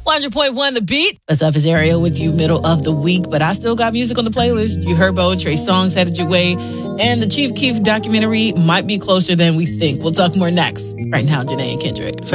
100.1 The Beat. What's up, is Ariel with you, middle of the week, but I still got music on the playlist. You heard Bo, Trey Songz Headed Your Way, and the Chief Keef documentary might be closer than we think. We'll talk more next. Right now, Janae and Kendrick.